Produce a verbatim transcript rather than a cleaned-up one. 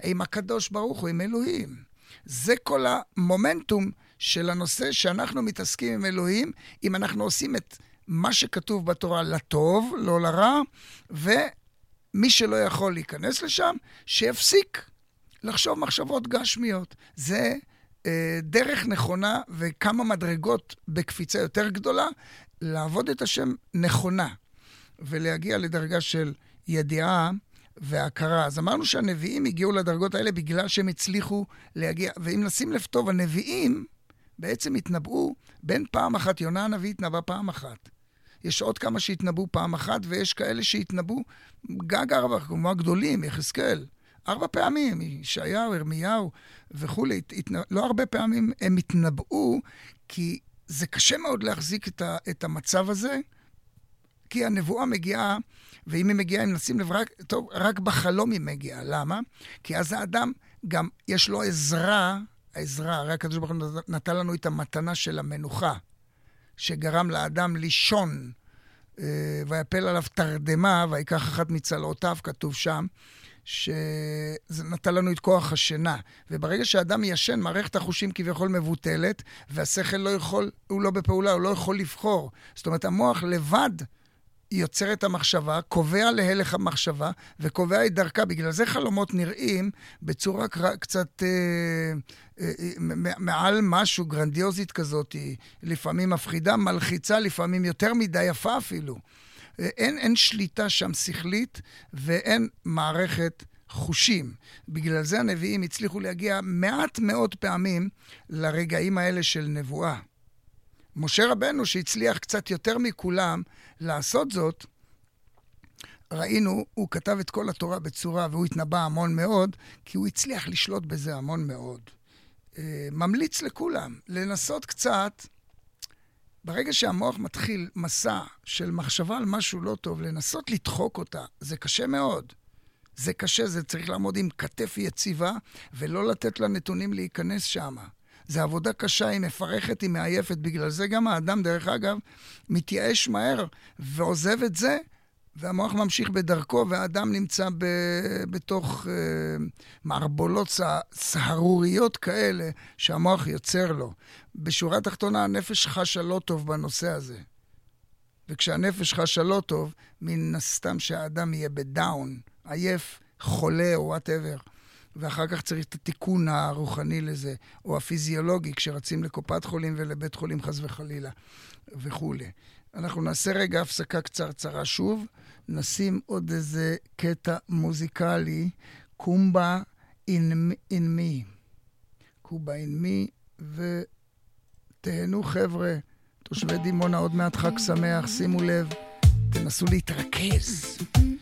עם הקדוש ברוך הוא, עם אלוהים. זה כל המומנטום של הנושא שאנחנו מתעסקים עם אלוהים, אם אנחנו עושים את מה שכתוב בתורה לטוב, לא לרע, ומי שלא יכול להיכנס לשם, שיפסיק לחשוב מחשבות גשמיות. זה אה, דרך נכונה וכמה מדרגות בקפיצה יותר גדולה, לעבוד את השם נכונה, ולהגיע לדרגה של ידיעה והכרה. אז אמרנו שהנביאים הגיעו לדרגות האלה בגלל שהם הצליחו להגיע, ואם נשים לב טוב, הנביאים בעצם התנבאו בין פעם אחת, יונה הנביא התנבא פעם אחת. יש עוד כמה שהתנבאו פעם אחת, ויש כאלה שהתנבאו גג ארבע, כמו הגדולים, יחזקאל, ארבע פעמים, ישעיהו, ירמיהו וכו'. לא הרבה פעמים הם התנבאו, כי זה קשה מאוד להחזיק את, ה, את המצב הזה, כי הנבואה מגיעה, ואם היא מגיעה, אם נשים לב, רק, טוב, רק בחלום היא מגיעה. למה? כי אז האדם גם, יש לו עזרה, העזרה, הרי הקדוש ברוך הוא נתן לנו את המתנה של המנוחה, שגרם לאדם לישון, ויפל עליו תרדמה, ויקח אחת מצלעותיו, כתוב שם, שזה נתן לנו את כוח השינה. וברגע שהאדם ישן, מערכת החושים כביכול מבוטלת, והשכל לא יכול, הוא לא בפעולה, הוא לא יכול לבחור. זאת אומרת, המוח לבד יוצר את המחשבה, קובע להלך המחשבה, וקובע את דרכה. בגלל זה חלומות נראים בצורה קצת אה, אה, מעל משהו, גרנדיוזית כזאת, לפעמים מפחידה, מלחיצה, לפעמים יותר מדי יפה אפילו. אין, אין שליטה שם שכלית, ואין מערכת חושים. בגלל זה הנביאים הצליחו להגיע מעט מאוד פעמים לרגעים האלה של נבואה. משה רבנו שהצליח קצת יותר מכולם לעשות זאת, ראינו, הוא כתב את כל התורה בצורה, והוא התנבא המון מאוד, כי הוא הצליח לשלוט בזה המון מאוד. ממליץ לכולם לנסות קצת, ברגע שהמוח מתחיל מסע של מחשבה על משהו לא טוב, לנסות לדחוק אותה, זה קשה מאוד. זה קשה, זה צריך לעמוד עם כתף יציבה, ולא לתת לנתונים להיכנס שם. זה עבודה קשה, היא מפרכת, היא מעייפת. בגלל זה גם האדם, דרך אגב, מתייאש מהר ועוזב את זה, והמוח ממשיך בדרכו, והאדם נמצא ב, בתוך uh, מערבולות סהרוריות כאלה, שהמוח יוצר לו. בשורה התחתונה, הנפש חשה לא טוב בנושא הזה. וכשהנפש חשה לא טוב, מן הסתם שהאדם יהיה בדאון, עייף, חולה או whatever. ואחר כך צריך את התיקון הרוחני לזה, או הפיזיולוגי, כשרצים לקופת חולים ולבית חולים חס וחלילה, וכו'. אנחנו נעשה רגע הפסקה קצרצרה שוב, נשים עוד איזה קטע מוזיקלי, קומבה in, in me. קומבה in me, ותהנו חבר'ה, תושבי דימונה עוד מעט חג שמח, שימו לב, תנסו להתרכז.